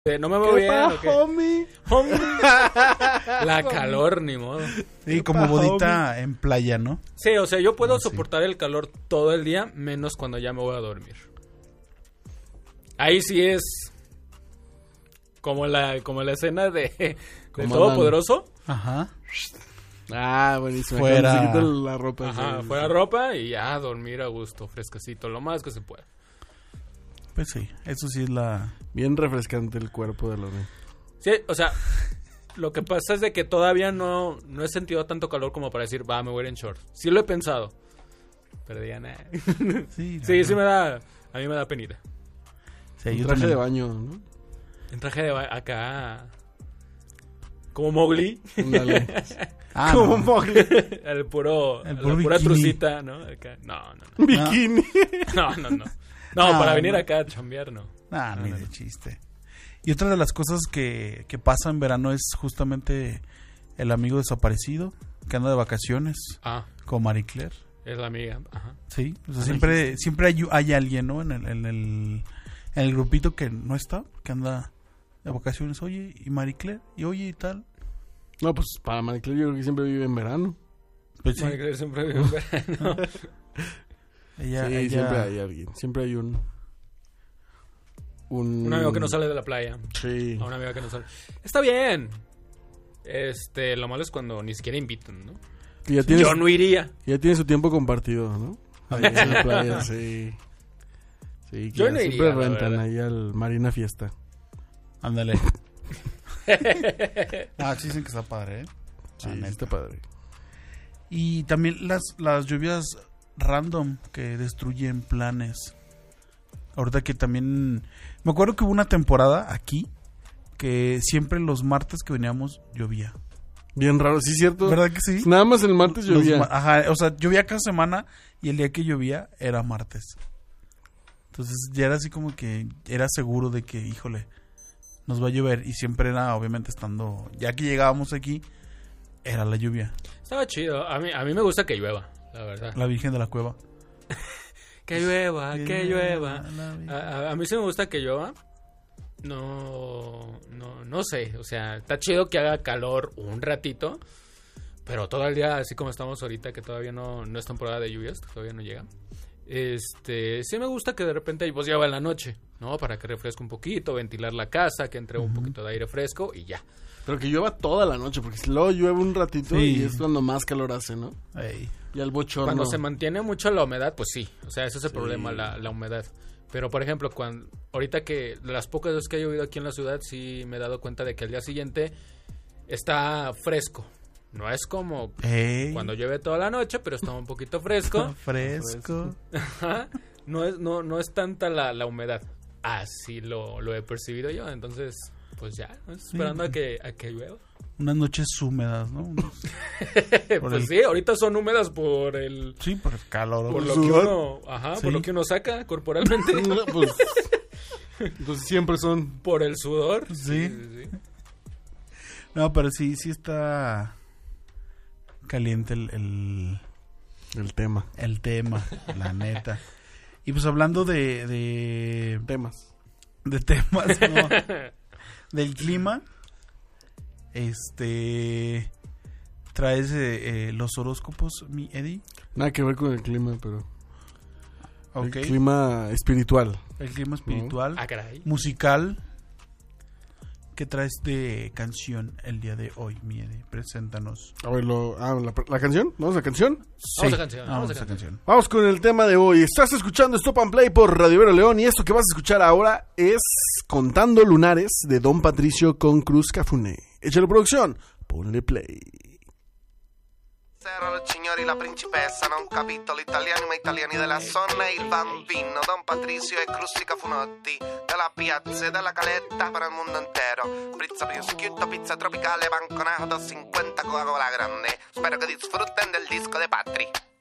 No me veo bien. ¿Qué pa, homie? La calor, ni modo. Sí, como bodita en playa, ¿no? Sí, o sea, yo puedo sí. soportar el calor todo el día, menos cuando ya me voy a dormir. Ahí sí es como la escena de Todopoderoso. Ajá. Ah, buenísimo. Fuera. Se quita la ropa. Ajá, sí. fuera ropa y ya dormir a gusto, fresquecito, lo más que se pueda. Pues sí, eso sí es la... Bien refrescante el cuerpo de Lore. Sí, o sea, lo que pasa es de que todavía no he sentido tanto calor como para decir, va, me voy a ir en shorts. Sí lo he pensado, pero ya nada. Sí, Sí me da, a mí me da penita. Sí, Un yo traje también. de baño, ¿no? En traje de acá, como Mowgli, Ándale. Ah, Como no. Mowgli. el puro El puro la pura bikini. trucita, ¿no? Acá. No. Bikini. No, Ah, para venir no. acá a chambear, no. Ah, No, ni no, de no. chiste. Y otra de las cosas que pasa en verano es justamente el amigo desaparecido que anda de vacaciones Ah, con Marie Claire. es la amiga, ajá. Sí, o sea, siempre hay alguien, ¿no? En el grupito que no está, que anda de vacaciones. Oye, ¿y Marie Claire? ¿Y oye y tal? No, pues para Marie Claire yo creo que siempre vive en verano. Pues sí, Marie Claire siempre vive en verano. ella... Siempre hay alguien. Siempre hay un Un amigo que no sale de la playa. Sí. A una amiga que no sale. Está bien. Lo malo es cuando ni siquiera invitan, ¿no? Que ya tiene, Yo no iría. ya tiene su tiempo compartido, ¿no? Ahí en la playa, sí. Sí, que Yo ya no siempre iría, la rentan verdad. ahí al Marina Fiesta. Ándale. Ah, sí dicen que está padre, ¿eh? Sí, La neta. está padre. Y también las lluvias random que destruyen planes. Ahorita que también... Me acuerdo que hubo una temporada aquí que siempre los martes que veníamos llovía. Bien raro, sí, cierto. ¿Verdad que sí? Nada más el martes llovía. Ajá, o sea, llovía cada semana y el día que llovía era martes. Entonces ya era así como que era seguro de que, híjole, nos va a llover. Y siempre era, obviamente, estando... Ya que llegábamos aquí, era la lluvia. Estaba chido. A mí me gusta que llueva, la verdad. La Virgen de la Cueva. Que llueva, que llueva. La Virgen. A mí sí me gusta que llueva. No sé. O sea, está chido que haga calor un ratito. Pero todo el día, así como estamos ahorita, que todavía no es temporada de lluvias, que todavía no llega. Sí me gusta que de repente pues llueva en la noche, ¿no? Para que refresque un poquito, ventilar la casa, que entre un poquito de aire fresco y ya. Pero que llueva toda la noche, porque si luego llueve un ratito Sí. y es cuando más calor hace, ¿no? Ey. Y al bochorno. Cuando se mantiene mucho la humedad, pues sí. O sea, ese es el Sí. problema, la humedad. Pero, por ejemplo, ahorita que de las pocas veces que ha llovido aquí en la ciudad, sí me he dado cuenta de que al día siguiente está fresco. No es como Ey. cuando llueve toda la noche, pero está un poquito fresco. Fresco. Ajá. No es tanta la humedad. Así lo he percibido yo. Entonces, pues ya, ¿no? Esperando a que llueva. Unas noches húmedas, ¿no? Pues el- sí, ahorita son húmedas por el... Sí, por el calor. Por el lo que sudor. uno, Sí. por lo que uno saca corporalmente, Pues, entonces siempre son... por el sudor. Sí. No, pero sí el está caliente tema. el tema, la neta. Y pues hablando de Temas. temas, ¿no? Del clima, traes los horóscopos, mi Eddie. Nada que ver con el clima, pero... Ok. El clima espiritual. El clima espiritual, Ah, caray. musical. ¿Qué traes de canción el día de hoy, mi Eddie? Preséntanos. A ver, ¿la canción? ¿Vamos a la canción? Vamos a canción, Vamos vamos a a canción. Vamos con el tema de hoy. Estás escuchando Stop and Play por Radio Vero León y esto que vas a escuchar ahora es Contando Lunares de Don Patricio con Cruz Cafuné. Échale producción, ponle play. C'erano il signori la principessa, non capito l'italiano ma italiani della zona e il bambino Don Patrizio e Crustica Funotti della piazza e della caletta per il mondo intero. Pizza prosciutto, pizza tropicale, banconato 50 Coca-Cola grande. Spero che disfrutten del disco de Patri.